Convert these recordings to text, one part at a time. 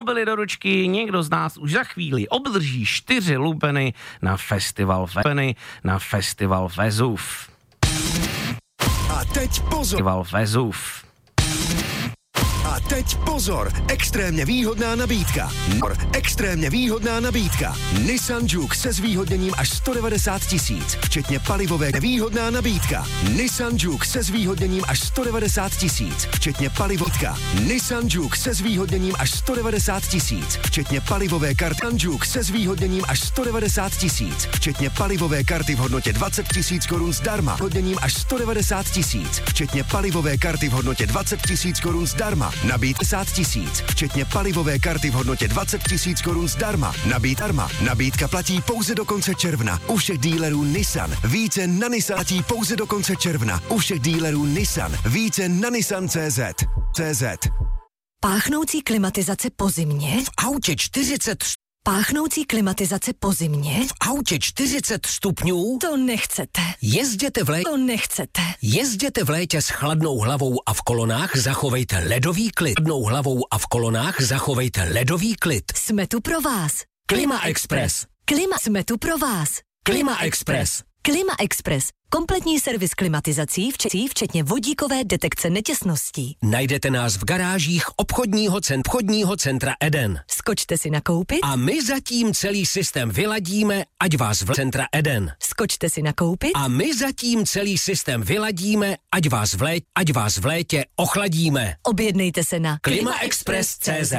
zabili do ručky, někdo z nás už za chvíli obdrží 4 lupeny na festival Vezuv. A teď pozor. Vezuv. A teď pozor, extrémně výhodná nabídka. Extrémně výhodná nabídka. Nissan Juke se zvýhodněním až 190 000, včetně palivové. Výhodná nabídka. Nissan Juke se zvýhodněním až 190 000, včetně palivotka. Nissan Juke se zvýhodněním až 190 000, včetně palivové karty. Nissan Juke se zvýhodněním až 190 000, včetně palivové karty v hodnotě 20 000 korun zdarma. Hodněním až 190 000, včetně palivové karty v hodnotě 20 000 korun zdarma. Nabít 50 000, včetně palivové karty v hodnotě 20 000 korun zdarma. Nabít darma. Nabídka platí pouze do konce června. U všech dílerů Nissan. Více na Nissan platí pouze do konce června. U všech dílerů Nissan. Více na Nissan.cz. Páchnoucí klimatizace po zimě? V autě 40 Páchnoucí klimatizace po zimě? V autě 40 stupňů? To nechcete. To nechcete. Jezděte v létě s chladnou hlavou a v kolonách zachovejte ledový klid. Chladnou hlavou a v kolonách zachovejte ledový klid. Jsme tu pro vás. Klima Express. Jsme tu pro vás. Klima Express. Klima Express. Kompletní servis klimatizací, včetně vodíkové detekce netěsností. Najdete nás v garážích obchodního centra Eden. Skočte si nakoupit. A my zatím celý systém vyladíme, ať vás v centra Eden. Skočte si nakoupit. A my zatím celý systém vyladíme, ať vás v létě ochladíme. Objednejte se na klimaexpress.cz.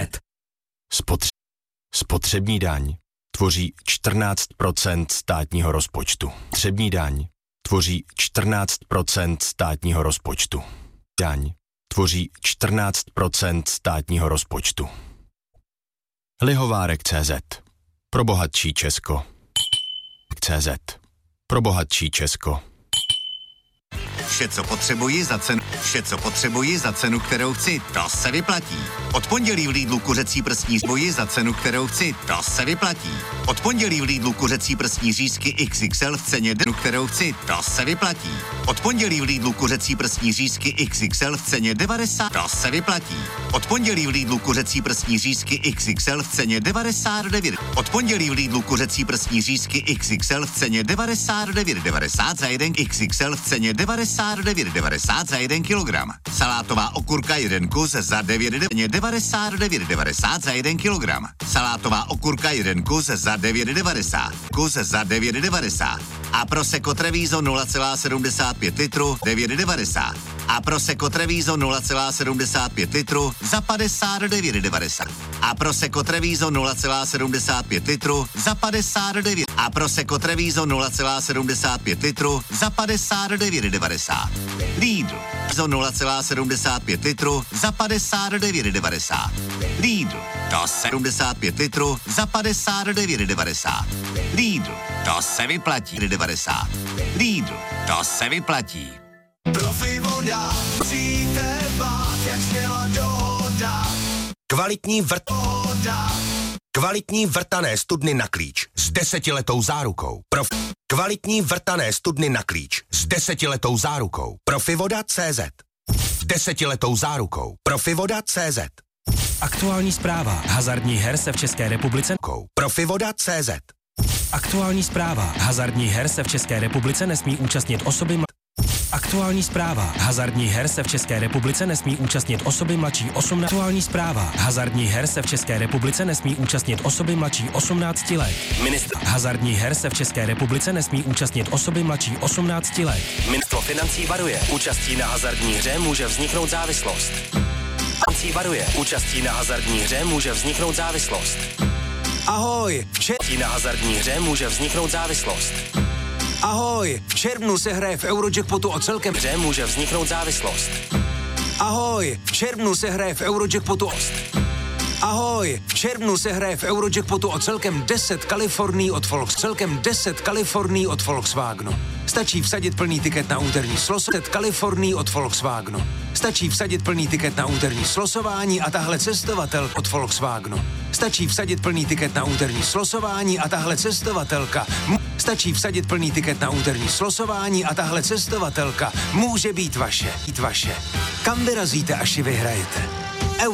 Spotřební daň tvoří 14% státního rozpočtu. Spotřební daň tvoří 14% státního rozpočtu. Daň tvoří 14% státního rozpočtu. Lihovárek.cz. Pro bohatší Česko. CZ. Pro bohatší Česko. Vše, co potřebuji za cenu, kterou chci, to se vyplatí. Od pondělí v Lidlu kuřecí prsní boji za cenu, kterou chci, to se vyplatí. Od pondělí v Lidlu kuřecí prsní řízky XXL v ceně kterou chci, to se vyplatí. Od pondělí v Lidlu kuřecí prsní řízky XXL v ceně 90, to se vyplatí. Od pondělí v Lidlu kuřecí prsní řízky XXL v ceně 99. Od pondělí v Lidlu kuřecí prsní řízky XXL v ceně 99,90 za 1 XXL v ceně 99,90 za 1 kilogram. Salátová okurka 1 kus za 99,90 za 1 kilogram. Salátová okurka 1 kus za 9,90. Kus za 9,90. A Prosecco Treviso 0,75 litru 9,90. A Prosecco Treviso 0,75 litru za 59,90. A Prosecco Treviso 0,75 litru za 59. A Prosecco Treviso 0,75 litru za 59,90. Lidl. 0,75 litru za 59,90. Lidl. To 75 litru za 59,90. Lidl. To se vyplatí. 90. Lidl. To se vyplatí. Profi voda, musíte bát, jak směla dohoda. Kvalitní vrtané studny na klíč s 10letou zárukou. Kvalitní vrtané studny na klíč s 10letou zárukou. Profivoda.cz. 10letou zárukou. Profivoda.cz. Aktuální zpráva. Hazardních her se v České republice. Profivoda.cz. Aktuální zpráva. Hazardních her se v České republice nesmí účastnit osoby. Aktuální zpráva. Hazardních her se v České republice nesmí účastnit osoby mladší 18. Aktuální zpráva. Hazardních her se v České republice nesmí účastnit osoby mladší 18 let. Ministr hazardních her se v České republice nesmí účastnit osoby mladší 18 let. Ministerstvo financí varuje. Účastí na hazardní hře může vzniknout závislost. Financí varuje. Účastí na hazardní hře může vzniknout závislost. Ahoj, Na hazardní hře může vzniknout závislost. Ahoj, v červnu se hraje v Eurojackpotu o celkem. Hře může vzniknout závislost. Ahoj, v červnu se hraje v Eurojackpotu Ahoj, v červnu se hraje v Eurojackpotu o celkem 10 Kalifornií od Volkswagenu. Stačí vsadit plný tiket na úterní Kalifornií od Volkswagenu. Stačí vsadit plný tiket na úterní slosování a tahle cestovatel od Volkswagenu. Stačí vsadit plný tiket na úterní slosování a tahle cestovatelka. Stačí vsadit plný tiket na úterní slosování a tahle cestovatelka může být vaše. Kam vyrazíte, až ji vyhrajete?